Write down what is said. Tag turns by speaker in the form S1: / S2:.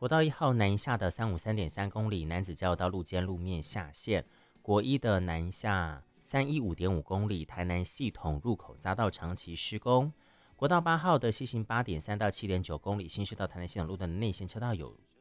S1: 国道1号南下的353.3公里，男子交流道路肩路面下线。国一的南下315.5公里，台南系统入口匝道长期施工。国道8号的西行8.3到7.9公里，新市到台南系统路的内线车道有